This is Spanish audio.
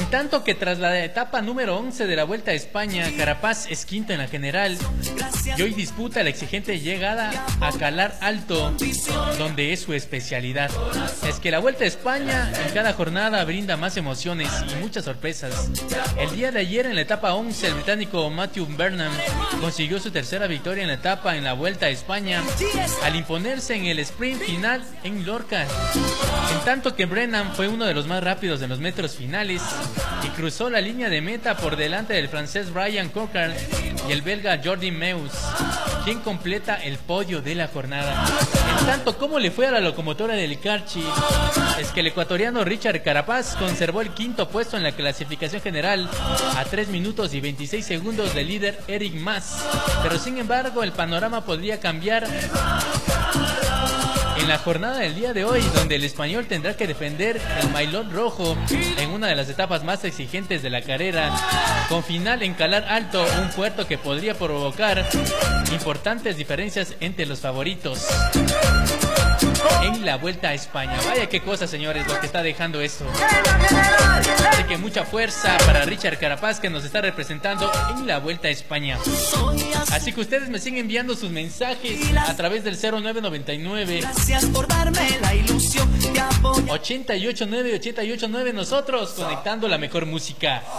tanto que tras la etapa número 11 de la Vuelta a España, Carapaz es quinto en la general y hoy disputa la exigente llegada a Calar Alto, donde es su especialidad. Es que la Vuelta a España en cada jornada brinda más emociones y muchas sorpresas. El día de ayer en la etapa 11, el británico Matthew Burnham consiguió su tercera victoria en la etapa en la Vuelta a España al imponerse en el sprint final en Lorca. En tanto que Burnham fue uno de los más rápidos en los metros finales y cruzó la línea de meta por delante del francés Brian Coquard y el belga Jordi Meus, quien completa el podio de la jornada. En tanto, ¿cómo le fue a la locomotora del Carchi? Es que el ecuatoriano Richard Carapaz conservó el quinto puesto en la clasificación general a 3 minutos y 26 segundos del líder Eric Mas, pero sin embargo el panorama podría cambiar en la jornada del día de hoy, donde el español tendrá que defender el maillot rojo en una de las etapas más exigentes de la carrera, con final en Calar Alto, un puerto que podría provocar importantes diferencias entre los favoritos en la Vuelta a España. Vaya qué cosa, señores, lo que está dejando esto. Así que mucha fuerza para Richard Carapaz, que nos está representando en la Vuelta a España. Así que ustedes me siguen enviando sus mensajes a través del 0999 889 889, nosotros conectando la mejor música.